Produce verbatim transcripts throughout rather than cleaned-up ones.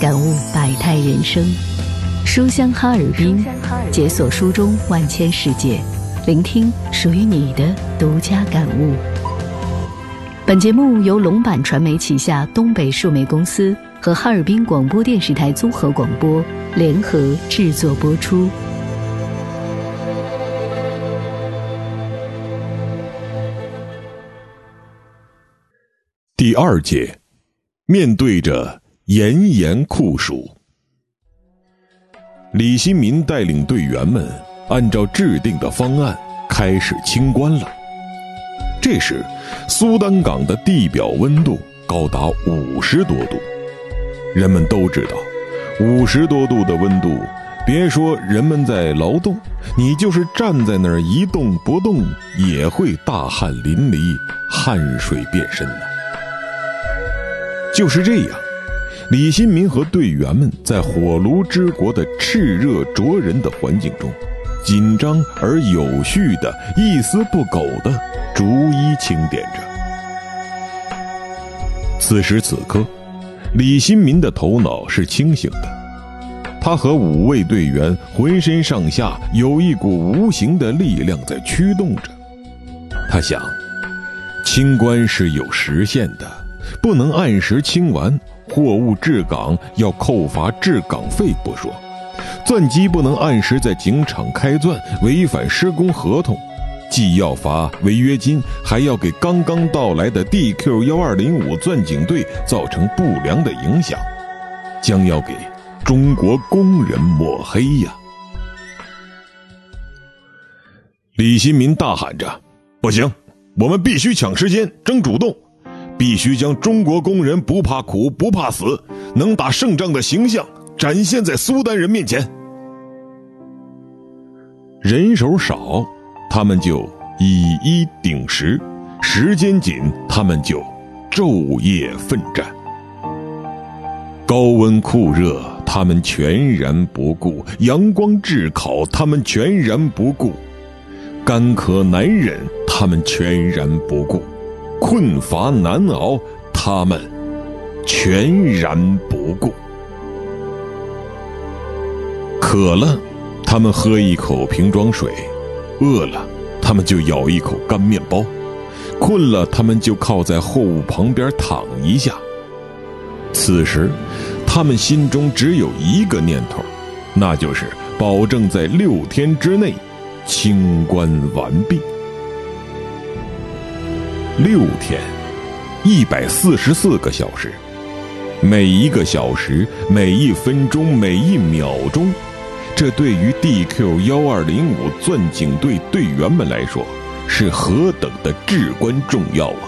感悟百态人生。书香哈尔滨，解锁书中万千世界，聆听属于你的独家感悟。本节目由龙版传媒旗下东北数媒公司和哈尔滨广播电视台综合广播联合制作播出。 第二节，面对着炎炎酷暑，李新民带领队员们按照制定的方案开始清关了。这时苏丹港的地表温度高达五十多度，人们都知道五十多度的温度，别说人们在劳动，你就是站在那儿一动不动也会大汗淋漓，汗水遍身呢。就是这样，李新民和队员们在火炉之国的炽热灼人的环境中，紧张而有序的一丝不苟地逐一清点着。此时此刻，李新民的头脑是清醒的，他和五位队员浑身上下有一股无形的力量在驱动着。他想，清关是有时限的，不能按时清完，货物至港要扣罚滞港费不说，钻机不能按时在警场开钻，违反施工合同，既要罚违约金，还要给刚刚到来的 D Q 一二零五 钻井队造成不良的影响，将要给中国工人抹黑呀！李新民大喊着：不行，我们必须抢时间，争主动，必须将中国工人不怕苦不怕死，能打胜仗的形象展现在苏丹人面前。人手少，他们就以一顶十，时间紧，他们就昼夜奋战。高温酷热，他们全然不顾；阳光炙烤，他们全然不顾；干渴难忍，他们全然不顾；困乏难熬，他们全然不顾。渴了，他们喝一口瓶装水；饿了，他们就咬一口干面包；困了，他们就靠在货物旁边躺一下。此时他们心中只有一个念头，那就是保证在六天之内清关完毕。六天，一百四十四个小时，每一个小时，每一分钟，每一秒钟，这对于 D Q 一二零五 钻井队队员们来说是何等的至关重要啊！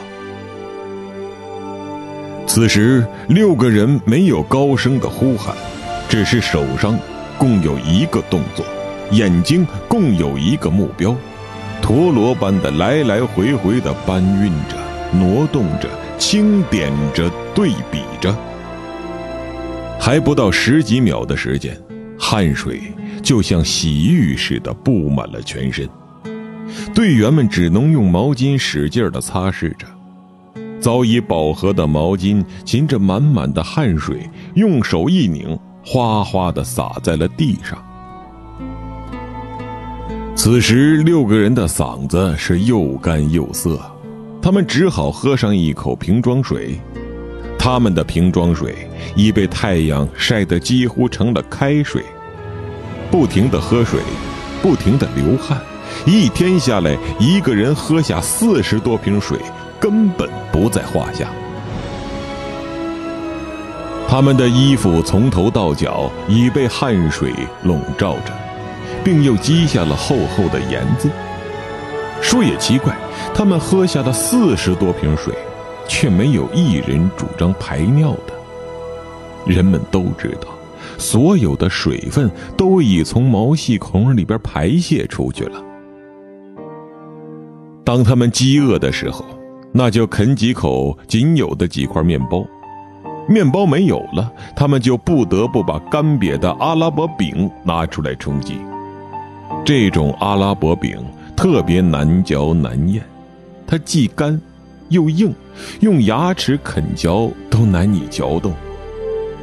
此时六个人没有高声的呼喊，只是手上共有一个动作，眼睛共有一个目标，陀螺般的来来回回的搬运着，挪动着，清点着，对比着。还不到十几秒的时间，汗水就像洗浴似的布满了全身，队员们只能用毛巾使劲地擦拭着。早已饱和的毛巾噙着满满的汗水，用手一拧，哗哗地洒在了地上。此时六个人的嗓子是又干又涩，他们只好喝上一口瓶装水。他们的瓶装水已被太阳晒得几乎成了开水，不停地喝水，不停地流汗，一天下来，一个人喝下四十多瓶水根本不在话下。他们的衣服从头到脚已被汗水笼罩着，并又积下了厚厚的盐渍。说也奇怪，他们喝下了四十多瓶水，却没有一人主张排尿的。人们都知道，所有的水分都已从毛细孔里边排泄出去了。当他们饥饿的时候，那就啃几口仅有的几块面包，面包没有了，他们就不得不把干瘪的阿拉伯饼拿出来充饥。这种阿拉伯饼特别难嚼难咽，它既干又硬，用牙齿啃嚼都难以嚼动。